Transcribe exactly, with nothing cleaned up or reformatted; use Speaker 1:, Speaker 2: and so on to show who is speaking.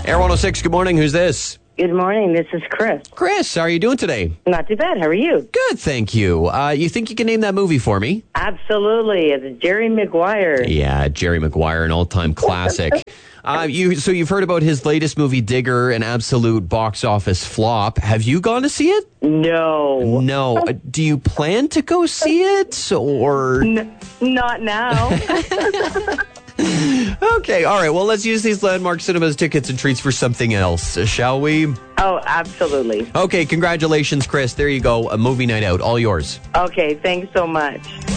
Speaker 1: Air one oh six, good morning. Who's this?
Speaker 2: Good morning. This is Chris.
Speaker 1: Chris, how are you doing today?
Speaker 2: Not too bad. How are you?
Speaker 1: Good, thank you. Uh, you think you can name that movie for me?
Speaker 2: Absolutely. It's Jerry Maguire.
Speaker 1: Yeah, Jerry Maguire, an all-time classic. uh, you So you've heard about his latest movie, Digger, an absolute box office flop. Have you gone to see it?
Speaker 2: No.
Speaker 1: No. Uh, do you plan to go see it, or...?
Speaker 2: N- not now.
Speaker 1: Okay, all right. Well, let's use these Landmark Cinemas tickets and treats for something else, uh, shall we?
Speaker 2: Oh, absolutely.
Speaker 1: Okay, congratulations, Chris. There you go. A movie night out. All yours.
Speaker 2: Okay, thanks so much.